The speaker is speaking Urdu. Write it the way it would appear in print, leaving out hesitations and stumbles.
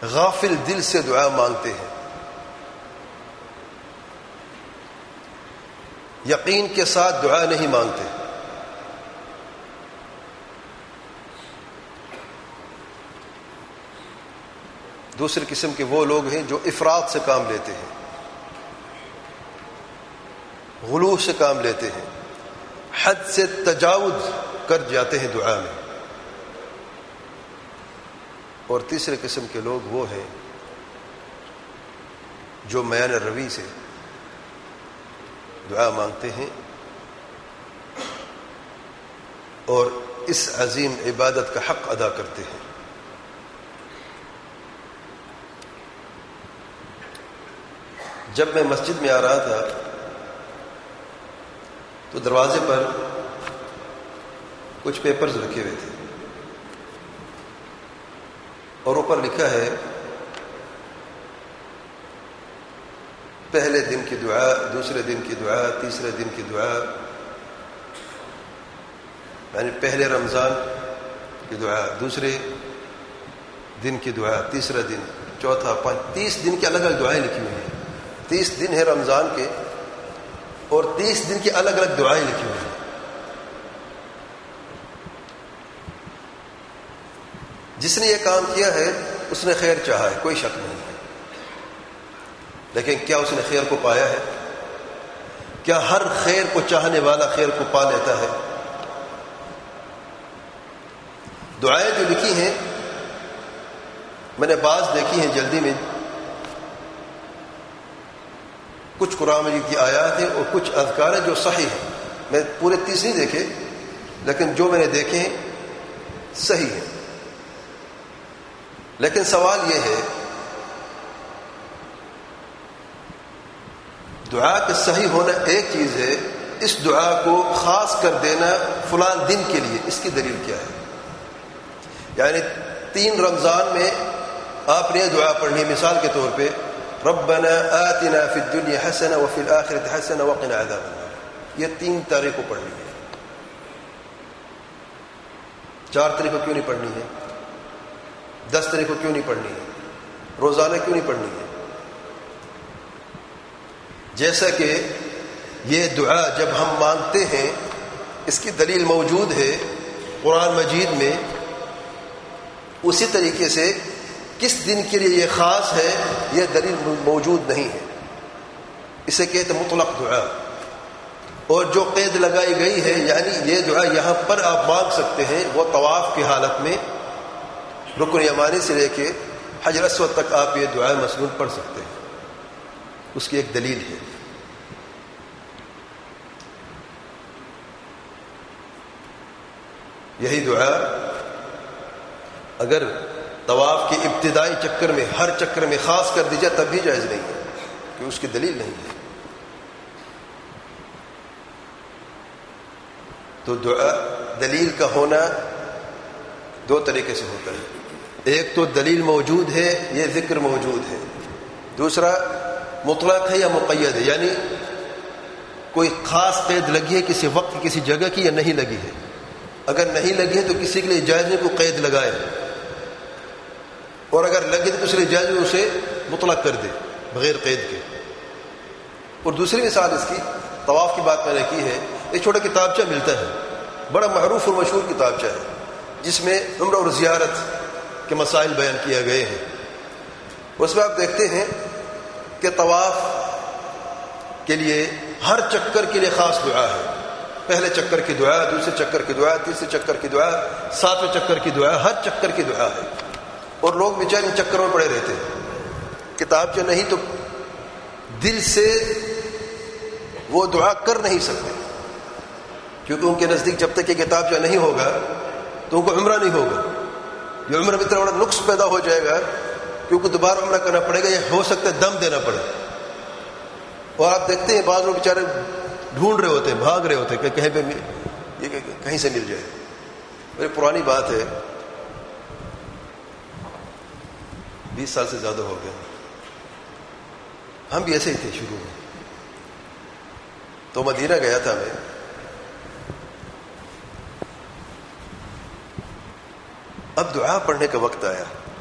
غافل دل سے دعا مانگتے ہیں، یقین کے ساتھ دعا نہیں مانگتے۔ دوسری قسم کے وہ لوگ ہیں جو افراط سے کام لیتے ہیں، غلو سے کام لیتے ہیں، حد سے تجاوز کر جاتے ہیں دعا میں۔ اور تیسرے قسم کے لوگ وہ ہیں جو میان روی سے دعا مانگتے ہیں اور اس عظیم عبادت کا حق ادا کرتے ہیں۔ جب میں مسجد میں آ رہا تھا تو دروازے پر کچھ پیپرز رکھے ہوئے تھے اور اوپر لکھا ہے پہلے دن کی دعا، دوسرے دن کی دعا، تیسرے دن کی دعا، یعنی پہلے رمضان کی دعا، دوسرے دن کی دعا، تیسرا دن، چوتھا، 30 دن کی الگ الگ دعائیں لکھی ہوئی ہیں۔ 30 دن ہے رمضان کے اور 30 دن کی الگ الگ دعائیں لکھی ہوئی ہیں۔ جس نے یہ کام کیا ہے اس نے خیر چاہا ہے، کوئی شک نہیں ہے، لیکن کیا اس نے خیر کو پایا ہے؟ کیا ہر خیر کو چاہنے والا خیر کو پا لیتا ہے؟ دعائیں جو لکھی ہیں میں نے بعض دیکھی ہیں جلدی میں، کچھ قرآن مجید کی آیات ہیں اور کچھ اذکار ہیں جو صحیح ہیں۔ میں پورے 30 نہیں دیکھے، لیکن جو میں نے دیکھے ہیں صحیح ہیں۔ لیکن سوال یہ ہے دعا کے صحیح ہونا ایک چیز ہے، اس دعا کو خاص کر دینا فلان دن کے لیے، اس کی دلیل کیا ہے؟ یعنی 3 رمضان میں آپ نے دعا پڑھنی، مثال کے طور پہ ربنا آتنا فی الدنیا حسنہ وفی الآخرۃ حسنہ وقنا عذاب النار، یہ 3 تاریخ کو پڑھنی ہے۔ 4 تاریخ کو کیوں نہیں پڑھنی ہے؟ 10 تاریخ کو کیوں نہیں پڑھنی ہے؟ روزانہ کیوں نہیں پڑھنی ہے؟ جیسا کہ یہ دعا جب ہم مانگتے ہیں اس کی دلیل موجود ہے قرآن مجید میں، اسی طریقے سے کس دن کے لیے یہ خاص ہے یہ دلیل موجود نہیں ہے۔ اسے کہتے مطلق دعا، اور جو قید لگائی گئی ہے یعنی یہ دعا یہاں پر آپ مانگ سکتے ہیں، وہ طواف کی حالت میں رکن یمانی سے لے کے حجر اسود تک آپ یہ دعا مسنون پڑھ سکتے ہیں، اس کی ایک دلیل ہے۔ یہی دعا اگر طواف کے ابتدائی چکر میں ہر چکر میں خاص کر دی جائے تب بھی جائز نہیں ہے، کہ اس کی دلیل نہیں ہے۔ تو دعا دلیل کا ہونا 2 طریقے سے ہوتا ہے، ایک تو دلیل موجود ہے، یہ ذکر موجود ہے، دوسرا مطلق ہے یا مقید ہے، یعنی کوئی خاص قید لگی ہے کسی وقت کسی جگہ کی یا نہیں لگی ہے۔ اگر نہیں لگی ہے تو کسی کے لیے جائز نہیں کوئی قید لگائے، اور اگر لگے تو اس لیے جائز اسے مطلق کر دے بغیر قید کے۔ اور دوسری مثال اس کی طواف کی بات میں نے کی ہے، ایک چھوٹا کتابچہ ملتا ہے، بڑا معروف اور مشہور کتابچہ ہے، جس میں عمرہ اور زیارت کے مسائل بیان کیے گئے ہیں۔ اس میں آپ دیکھتے ہیں کہ طواف کے لیے ہر چکر کے لیے خاص دعا ہے، پہلے چکر کی دعا، دوسرے چکر کی دعا، تیسرے چکر کی دعا، 7ویں چکر کی دعا، ہر چکر کی دعا ہے۔ اور لوگ بیچارے ان چکروں میں پڑے رہتے ہیں، کتاب جو نہیں تو دل سے وہ دعا کر نہیں سکتے، کیونکہ ان کے نزدیک جب تک یہ کتاب جو نہیں ہوگا تو ان کو عمرہ نہیں ہوگا، یہ عمرہ میں اتنا بڑا نقص پیدا ہو جائے گا کیونکہ دوبارہ عمرہ کرنا پڑے گا، یہ ہو سکتا ہے دم دینا پڑے۔ اور آپ دیکھتے ہیں بعض لوگ بیچارے ڈھونڈ رہے ہوتے ہیں، بھاگ رہے ہوتے ہیں کہ کہیں پہ یہ کہیں سے مل جائے۔ میری پرانی بات ہے، 20 سال سے زیادہ ہو گیا، ہم بھی ایسے ہی تھے شروع میں۔ تو مدینہ گیا تھا میں، اب دعا پڑھنے کا وقت آیا،